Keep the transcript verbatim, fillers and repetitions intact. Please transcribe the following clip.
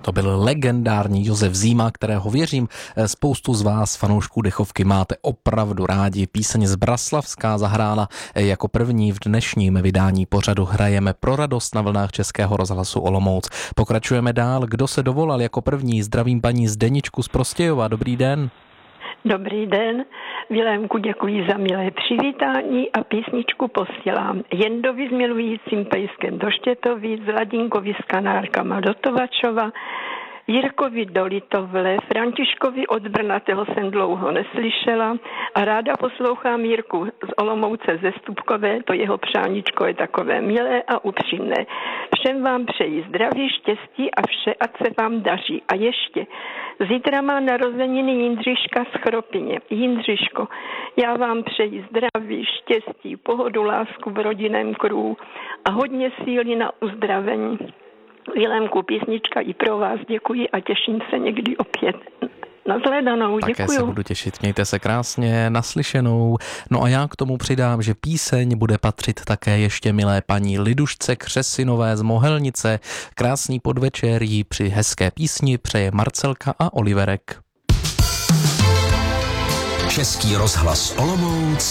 To byl legendární Josef Zíma, kterého věřím spoustu z vás, fanoušků dechovky, máte opravdu rádi. Píseň z Braslavská zahrála jako první v dnešním vydání pořadu Hrajeme pro radost na vlnách Českého rozhlasu Olomouc. Pokračujeme dál. Kdo se dovolal jako první? Zdravím paní Zdeničku z Prostějova. Dobrý den. Dobrý den, Vilémku, děkuji za milé přivítání a písničku posílám Jendovi s milujícím pejskem do Štětovic, Vladinkovi s kanárkama do Tovačova, Jirkovi do Litovle, Františkovi od Brna, toho jsem dlouho neslyšela a ráda poslouchám Jirku z Olomouce ze Stupkové, to jeho přáníčko je takové milé a upřímné. Všem vám přeji zdraví, štěstí a vše, ať se vám daří. A ještě, zítra má narozeniny Jindřiška z Chropyně. Jindřiško, já vám přeji zdraví, štěstí, pohodu, lásku v rodinném kruhu a hodně síly na uzdravení. Vilémku, písnička i pro vás, děkuji a těším se někdy opět. Nashledanou, děkuji. Také se budu těšit, mějte se krásně, naslyšenou. No a já k tomu přidám, že píseň bude patřit také ještě milé paní Lidušce Křesinové z Mohelnice. Krásný podvečer jí při hezké písni přeje Marcelka a Oliverek. Český rozhlas Olomouc